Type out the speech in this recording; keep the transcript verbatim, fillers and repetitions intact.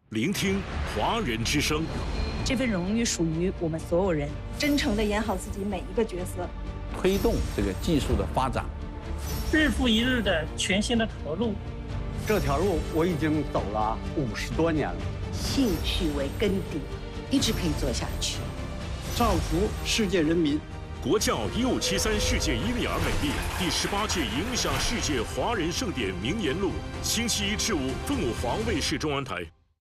聆听华人之声。 这份荣誉属于我们所有人。 真诚地演好自己每一个角色， 推动这个技术的发展， 日复一日的全新的投入。 这条路我已经走了五十多年了， 兴趣为根底，一直可以做下去。 造福世界人民。 国教一五七三世界伊利尔美丽第十八届影响世界华人盛典名言录，星期一至五，凤凰卫视中文台。